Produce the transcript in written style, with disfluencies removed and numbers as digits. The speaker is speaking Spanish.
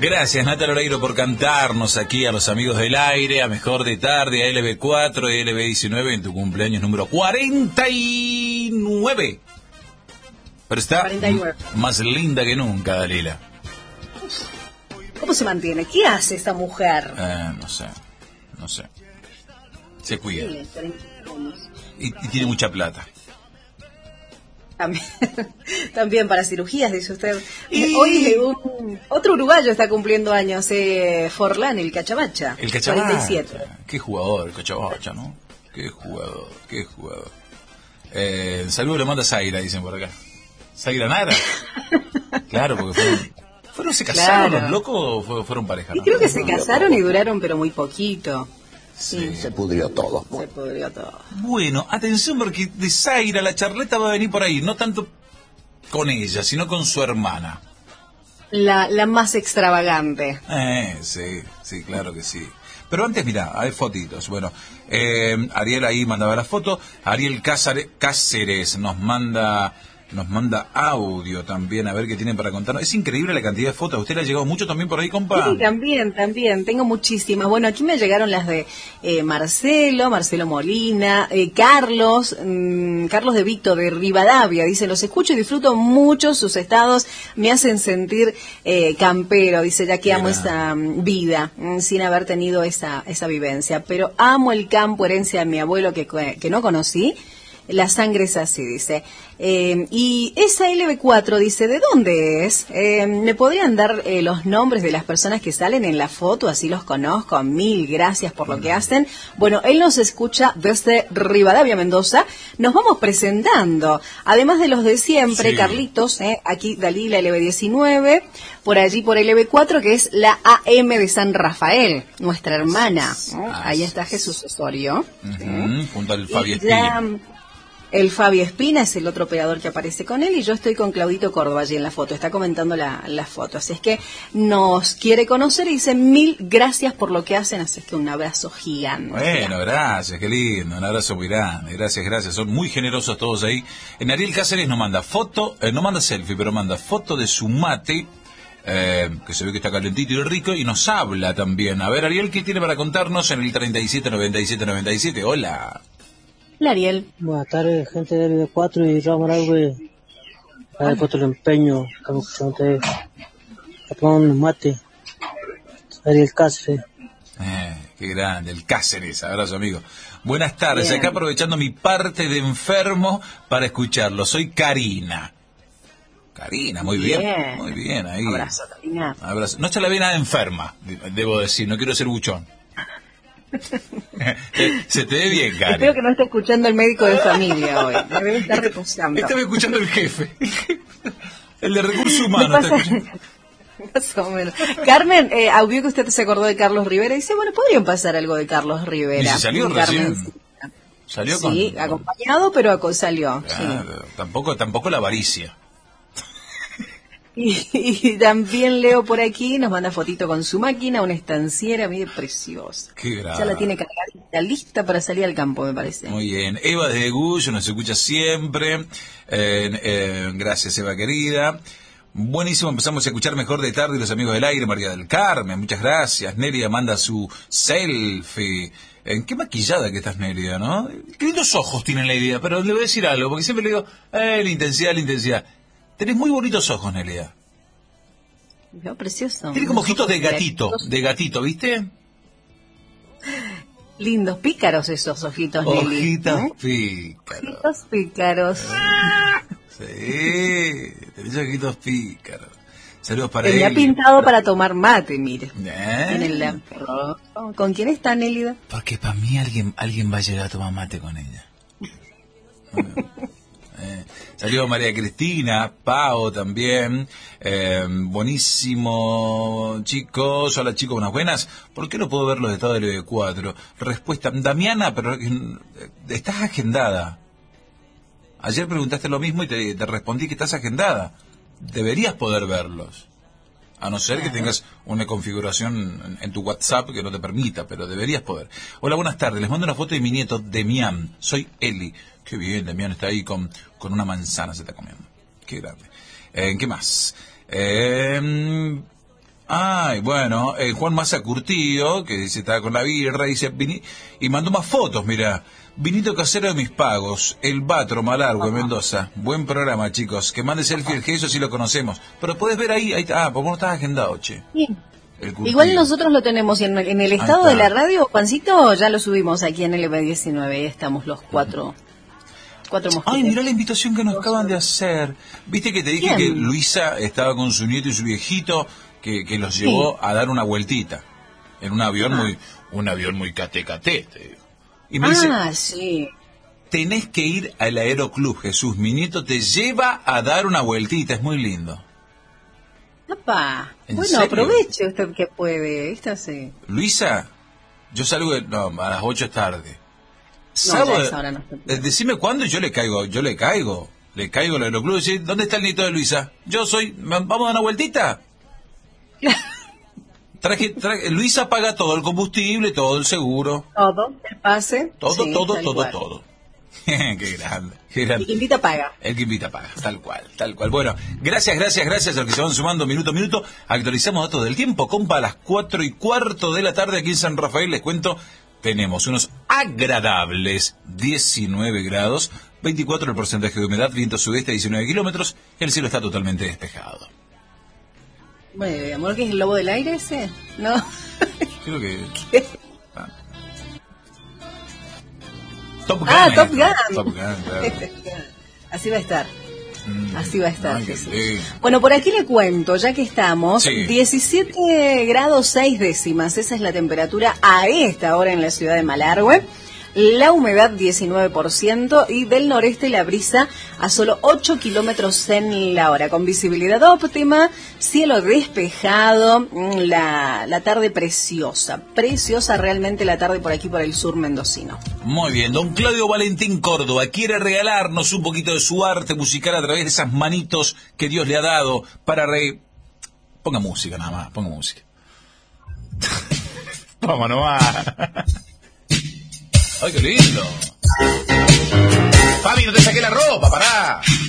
Gracias, Natalia Oreiro, por cantarnos aquí a los amigos del aire, a Mejor de Tarde, a LB4 y LB19 en tu cumpleaños número 49. Pero está 49. Más linda que nunca, Dalila. ¿Cómo se mantiene? ¿Qué hace esta mujer? No sé. Se cuida. Sí, Y tiene mucha plata. También para cirugías, dice usted. Hoy otro uruguayo está cumpliendo años, Forlán, el Cachabacha. El Cachabacha. 47. Qué jugador, el Cachabacha, ¿no? Qué jugador. Saludos le manda Zaira, dicen por acá. ¿Zaira Nara? Claro, porque se casaron, Claro. los locos, o fueron pareja. Y creo que se casaron y duraron, pero muy poquito. Sí. Se pudrió todo. Se pudrió todo. Bueno, atención, porque de Zaira la charleta va a venir por ahí, no tanto con ella, sino con su hermana. La más extravagante. Sí, claro que sí. Pero antes, mirá, hay fotitos. Bueno, Ariel ahí mandaba la foto. Ariel Cáceres nos manda audio también, a ver qué tienen para contarnos. Es increíble la cantidad de fotos. ¿A usted le ha llegado mucho también por ahí, compa? Sí, también. Tengo muchísimas. Bueno, aquí me llegaron las de Marcelo Molina, Carlos de Víctor de Rivadavia. Dice, los escucho y disfruto mucho sus estados. Me hacen sentir campero. Dice, ya que amo esa vida, sin haber tenido esa vivencia. Pero amo el campo, herencia de mi abuelo que no conocí. La sangre es así, dice. Y esa LB4 dice, ¿de dónde es? ¿Me podrían dar los nombres de las personas que salen en la foto? Así los conozco. Mil gracias por lo que hacen. Bueno, él nos escucha desde Rivadavia, Mendoza. Nos vamos presentando. Además de los de siempre, sí. Carlitos, aquí Dalila LB19, por allí por LB4, que es la AM de San Rafael, nuestra hermana. Ahí está Jesús Osorio. Junto al Fabi Espina. El Fabi Espina es el otro operador que aparece con él y yo estoy con Claudito Córdoba allí en la foto, está comentando la foto, así es que nos quiere conocer y dice mil gracias por lo que hacen, así es que un abrazo gigante. Bueno, gracias, qué lindo, un abrazo muy grande, gracias, son muy generosos todos ahí. En Ariel Cáceres nos manda foto, no manda selfie, pero manda foto de su mate, que se ve que está calentito y rico, y nos habla también. A ver, Ariel, ¿qué tiene para contarnos en el 379797? Hola. Hola, Ariel. Buenas tardes, gente de LB4 y Ramón Argue. Para el empeño, estamos escuchando ustedes. A tomar un mate. Ariel Cáceres. Qué grande, el Cáceres, abrazo amigo. Buenas tardes, Bien. Acá aprovechando mi parte de enfermo para escucharlo. Soy Karina. Karina, muy bien ahí. Abrazo, Karina. Abrazo. No se la ve nada enferma, debo decir, no quiero ser buchón. Se te ve bien, Karen. Espero que no esté escuchando el médico de familia hoy. Debe estar reposando. Estaba escuchando el jefe. El de recursos humanos. Más o menos. Carmen, obvio que usted se acordó de Carlos Rivera y dice, bueno, podrían pasar algo de Carlos Rivera. Y se salió Carmen, recién. Salió sí, acompañado, pero salió. Claro, sí. tampoco la avaricia. Y también Leo por aquí nos manda fotito con su máquina, una estanciera, mire, preciosa. Qué grave. Ya la tiene cargadita, lista para salir al campo, me parece. Muy bien. Eva desde Gullo nos escucha siempre. Gracias, Eva querida. Buenísimo, empezamos a escuchar Mejor de Tarde y los amigos del aire. María del Carmen, muchas gracias. Nelia manda su selfie. Qué maquillada que estás, Nelia, ¿no? Qué lindos ojos tiene la idea, pero le voy a decir algo, porque siempre le digo, la intensidad. Tenés muy bonitos ojos, Nelia. No, precioso. Tiene como ojitos de gatito, ¿viste? Lindos, pícaros esos ojitos, Nelly. Ojitos pícaros. Ojitos pícaros. Sí, tenés ojitos pícaros. Saludos para Me él. ha pintado para tomar mate, mire. ¿Eh? En el ¿Con quién está, Nélida? Porque para mí alguien va a llegar a tomar mate con ella. Salió María Cristina, Pau también, buenísimo chicos, hola chicos, unas buenas, ¿por qué no puedo ver los estados del LB4? Respuesta, Damiana, pero estás agendada. Ayer preguntaste lo mismo y te respondí que estás agendada, deberías poder verlos. A no ser que tengas una configuración en tu WhatsApp que no te permita, pero deberías poder. Hola, buenas tardes. Les mando una foto de mi nieto, Demián. Soy Eli. Qué bien, Demián está ahí con una manzana, se está comiendo. Qué grande. ¿Qué más? Ay, bueno, Juan Massa Curtío, que dice, estaba con la birra, dice, y mandó más fotos, mira. Vinito casero de mis pagos, el Batro, Malargüe, Mendoza. Buen programa, chicos. Que mande selfie el Jesús si lo conocemos. Pero podés ver ahí está. Porque no estás agendado, che. Bien. Igual nosotros lo tenemos en el estado de la radio, Juancito, ya lo subimos aquí en LB19. Ahí estamos los cuatro mosquitos. Ay, mirá la invitación que nos acaban de hacer. Viste que te dije que Luisa estaba con su nieto y su viejito, que los llevó a dar una vueltita. En un avión muy cate-cate, te digo. Y me dice, sí. Tenés que ir al Aeroclub, Jesús. Mi nieto te lleva a dar una vueltita, es muy lindo. Papá, bueno, serio? aproveche usted que puede, ¿viste? Sí. Luisa, yo salgo a las 8 es tarde. Sábado, no. Decime cuándo y yo le caigo. Le caigo al Aeroclub y dice, ¿dónde está el nieto de Luisa? ¿Vamos a dar una vueltita? Luisa paga todo el combustible, todo el seguro. Todo, el pase. Todo. Qué grande. El que invita paga. El que invita paga, tal cual. Bueno, gracias a los que se van sumando minuto a minuto. Actualizamos datos del tiempo, compa, a las 4:15 de la tarde aquí en San Rafael, les cuento, tenemos unos agradables 19 grados, 24 el porcentaje de humedad, viento sudeste a 19 kilómetros, el cielo está totalmente despejado. Bueno, amor, ¿qué es el lobo del aire ese? No. Creo que... ¿Qué? Top Gun. Top Gun. Top Gun, claro. Así va a estar. Así va a estar. Ay, bueno, por aquí le cuento, ya que estamos, 17 grados 6 décimas, esa es la temperatura a esta hora en la ciudad de Malargüe. La humedad 19% y del noreste la brisa a solo 8 kilómetros en la hora, con visibilidad óptima, cielo despejado, la tarde preciosa realmente la tarde por aquí por el sur mendocino. Muy bien, don Claudio Valentín Córdoba quiere regalarnos un poquito de su arte musical a través de esas manitos que Dios le ha dado para Ponga música nada más, ponga música. Vamos nomás. ¡Ay, qué lindo! Fabi, no te saqué la ropa, pará.